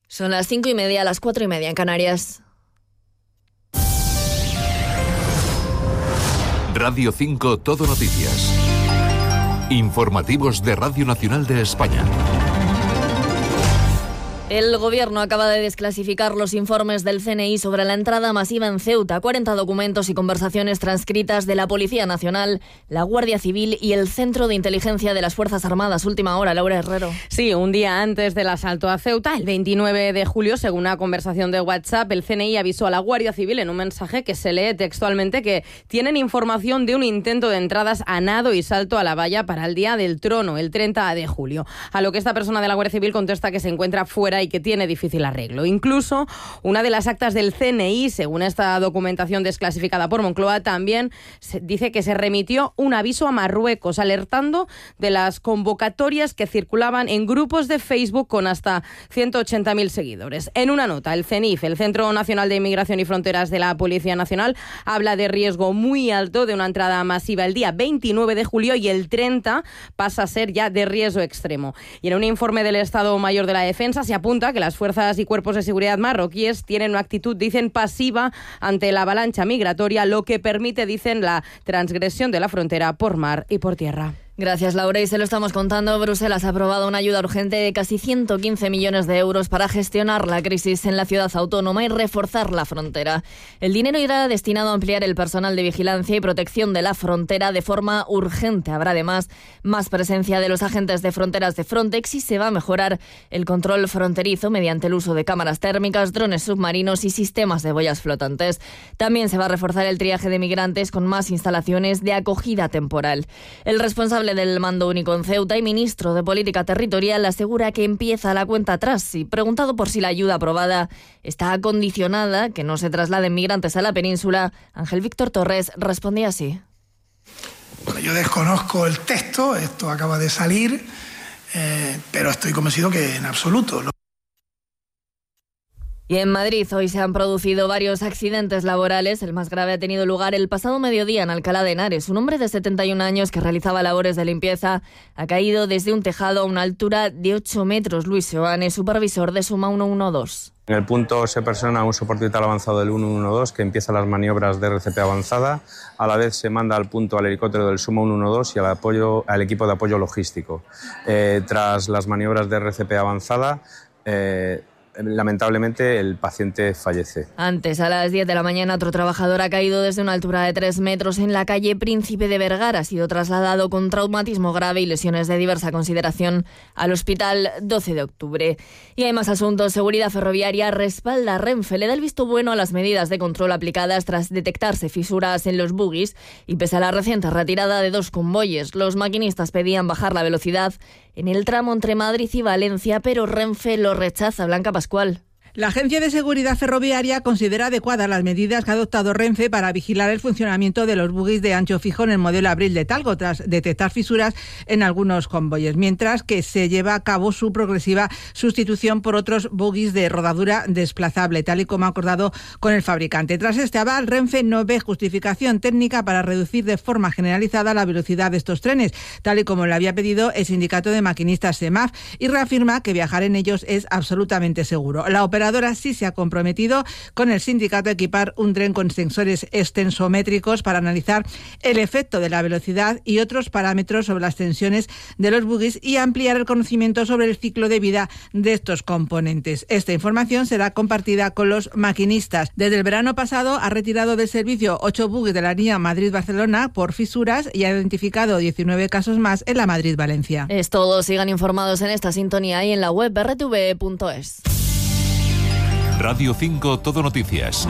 Son las 5:30, las 4:30 en Canarias. Radio 5 Todo Noticias. Informativos de Radio Nacional de España. El Gobierno acaba de desclasificar los informes del CNI sobre la entrada masiva en Ceuta. 40 documentos y conversaciones transcritas de la Policía Nacional, la Guardia Civil y el Centro de Inteligencia de las Fuerzas Armadas. Última hora, Laura Herrero. Sí, un día antes del asalto a Ceuta, el 29 de julio, según una conversación de WhatsApp, el CNI avisó a la Guardia Civil en un mensaje que se lee textualmente que tienen información de un intento de entradas a nado y salto a la valla para el Día del Trono, el 30 de julio. A lo que esta persona de la Guardia Civil contesta que se encuentra fuera y que tiene difícil arreglo. Incluso una de las actas del CNI, según esta documentación desclasificada por Moncloa, también dice que se remitió un aviso a Marruecos alertando de las convocatorias que circulaban en grupos de Facebook con hasta 180.000 seguidores. En una nota, el CENIF, el Centro Nacional de Inmigración y Fronteras de la Policía Nacional, habla de riesgo muy alto de una entrada masiva el día 29 de julio y el 30 pasa a ser ya de riesgo extremo. Y en un informe del Estado Mayor de la Defensa se apunta que las fuerzas y cuerpos de seguridad marroquíes tienen una actitud, dicen, pasiva ante la avalancha migratoria, lo que permite, dicen, la transgresión de la frontera por mar y por tierra. Gracias, Laura. Y se lo estamos contando. Bruselas ha aprobado una ayuda urgente de casi 115 millones de euros para gestionar la crisis en la ciudad autónoma y reforzar la frontera. El dinero irá destinado a ampliar el personal de vigilancia y protección de la frontera de forma urgente. Habrá además más presencia de los agentes de fronteras de Frontex y se va a mejorar el control fronterizo mediante el uso de cámaras térmicas, drones submarinos y sistemas de boyas flotantes. También se va a reforzar el triaje de migrantes con más instalaciones de acogida temporal. El responsable del Mando Único en Ceuta y ministro de Política Territorial asegura que empieza la cuenta atrás y, preguntado por si la ayuda aprobada está condicionada que no se trasladen migrantes a la península, Ángel Víctor Torres respondía así. Bueno, yo desconozco el texto, esto acaba de salir, pero estoy convencido que en absoluto. Y en Madrid hoy se han producido varios accidentes laborales. El más grave ha tenido lugar el pasado mediodía en Alcalá de Henares. Un hombre de 71 años que realizaba labores de limpieza ha caído desde un tejado a una altura de 8 metros. Luis Seoane, supervisor de Suma 112. En el punto se persona un soporte vital avanzado del 112 que empieza las maniobras de RCP avanzada. A la vez se manda al punto al helicóptero del Suma 112 y al equipo de apoyo logístico. Tras las maniobras de RCP avanzada, lamentablemente el paciente fallece. Antes, a las 10 de la mañana, otro trabajador ha caído desde una altura de 3 metros en la calle Príncipe de Vergara. Ha sido trasladado con traumatismo grave y lesiones de diversa consideración al hospital 12 de octubre. Y hay más asuntos. Seguridad Ferroviaria respalda a Renfe. Le da el visto bueno a las medidas de control aplicadas tras detectarse fisuras en los buguis y pese a la reciente retirada de 2 convoyes. Los maquinistas pedían bajar la velocidad en el tramo entre Madrid y Valencia, pero Renfe lo rechaza. Blanca Pascual. La Agencia de Seguridad Ferroviaria considera adecuadas las medidas que ha adoptado Renfe para vigilar el funcionamiento de los buguis de ancho fijo en el modelo Abril de Talgo, tras detectar fisuras en algunos convoyes, mientras que se lleva a cabo su progresiva sustitución por otros buguis de rodadura desplazable, tal y como ha acordado con el fabricante. Tras este aval, Renfe no ve justificación técnica para reducir de forma generalizada la velocidad de estos trenes, tal y como le había pedido el sindicato de maquinistas SEMAF, y reafirma que viajar en ellos es absolutamente seguro. La operadora sí se ha comprometido con el sindicato a equipar un tren con sensores extensométricos para analizar el efecto de la velocidad y otros parámetros sobre las tensiones de los buguis y ampliar el conocimiento sobre el ciclo de vida de estos componentes. Esta información será compartida con los maquinistas. Desde el verano pasado ha retirado del servicio 8 buguis de la línea Madrid-Barcelona por fisuras y ha identificado 19 casos más en la Madrid-Valencia. Es todo. Sigan informados en esta sintonía y en la web rtv.es. Radio 5 Todo Noticias.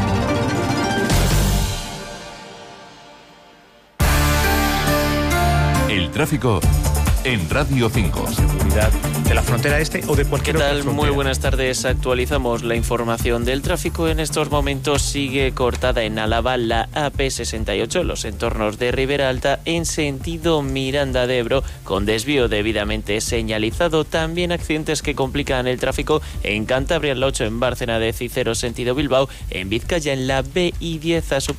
El tráfico en Radio 5. Seguridad de la frontera este o de cualquier otra frontera. Muy buenas tardes. Actualizamos la información del tráfico. En estos momentos sigue cortada en Álava la AP68, los entornos de Ribera Alta en sentido Miranda de Ebro, con desvío debidamente señalizado. También accidentes que complican el tráfico en Cantabria, en la 8 en Bárcena de Cícero, sentido Bilbao, en Vizcaya en la BI10 a su